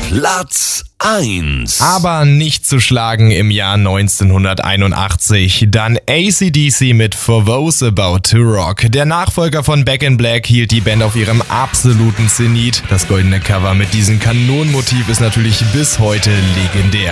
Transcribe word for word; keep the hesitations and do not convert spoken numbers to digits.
Platz eins. Aber nicht zu schlagen im Jahr neunzehnhunderteinundachtzig. Dann A C D C mit For Those About to Rock. Der Nachfolger von Back in Black hielt die Band auf ihrem absoluten Zenit. Das goldene Cover mit diesem Kanonenmotiv ist natürlich bis heute legendär.